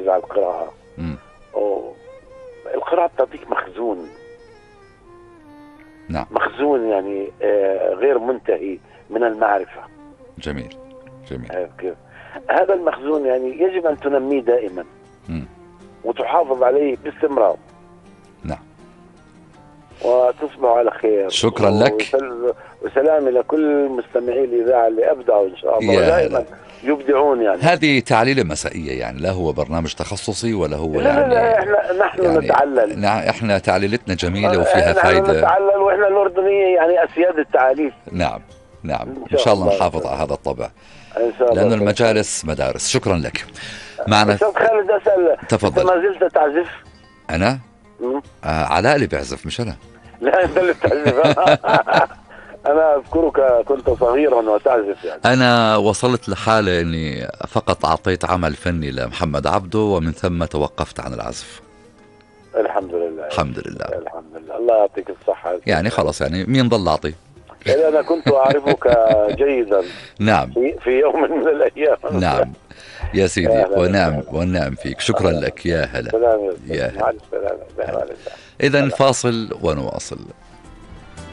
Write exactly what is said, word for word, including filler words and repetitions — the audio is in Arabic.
على القراءة. مم. القراءة بتعطيك مخزون. نعم. مخزون يعني آه غير منتهي من المعرفة. جميل جميل. آه كيف هذا المخزون يعني يجب أن تنميه دائما. مم. وتحافظ عليه باستمرار. نعم. وتصبحوا على خير. شكرا لك. وسلام لكل مستمعي الإذاعة اللي أبدعوا إن شاء الله ودائما يبدعون. يعني هذه تعليلة مسائية، يعني لا هو برنامج تخصصي ولا هو لا يعني لا احنا نحن يعني نتعلل. احنا تعليلتنا جميلة وفيها نحن فايدة. نحن نتعلل واحنا الأردنية يعني أسياد التعليل. نعم نعم إن شاء, إن شاء الله نحافظ على هذا الطبع إن شاء الله، لأنه المجالس مدارس. شكرا لك. معنا أستاذ خالد أسأل، تفضل. ما زلت تعزف؟ أنا؟ آه علاء اللي بيعزف مش أنا. لا أنت اللي بتعزف. أنا أذكرك كنت صغيرا وتعزف يعني. أنا وصلت لحالة أني فقط أعطيت عمل فني لمحمد عبده ومن ثم توقفت عن العزف. الحمد لله. الحمد لله. الحمد لله. الله يعطيك الصحة. يعني خلاص يعني مين ضل أعطي؟ أنا كنت أعرفك جيدا. نعم. في, في يوم من الأيام. نعم يا سيدي. ونعم ونعم فيك. شكرا لك. يا هلا. سلام يا هلا. مع السلامة. إذن فاصل ونواصل.